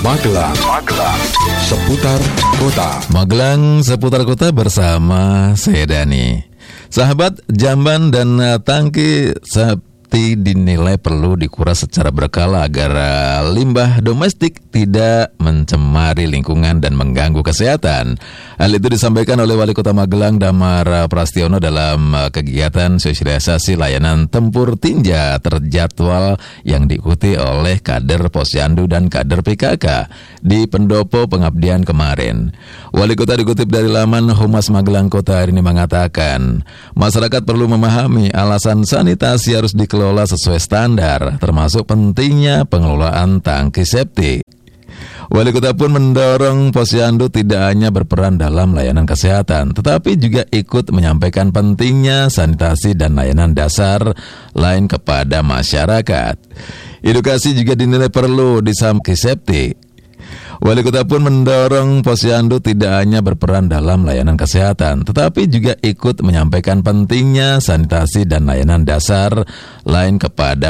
Magelang. Seputar kota. Magelang seputar kota bersama saya Dani. Sahabat, jamban dan tangki seperti dinilai perlu dikuras secara berkala agar limbah domestik tidak mencemari lingkungan dan mengganggu kesehatan. Hal itu disampaikan oleh Wali Kota Magelang Damar Prastiono dalam kegiatan sosialisasi layanan tempur tinja terjadwal yang diikuti oleh kader Posyandu dan kader PKK di Pendopo Pengabdian kemarin. Wali Kota dikutip dari laman Humas Magelang Kota hari ini mengatakan, masyarakat perlu memahami alasan sanitasi harus dikelola sesuai standar, termasuk pentingnya pengelolaan tangki septik. Wali Kota pun mendorong Posyandu tidak hanya berperan dalam layanan kesehatan, tetapi juga ikut menyampaikan pentingnya sanitasi dan layanan dasar lain kepada masyarakat. Edukasi juga dinilai perlu di tangki septik. Wali Kota pun mendorong Posyandu tidak hanya berperan dalam layanan kesehatan, tetapi juga ikut menyampaikan pentingnya sanitasi dan layanan dasar lain kepada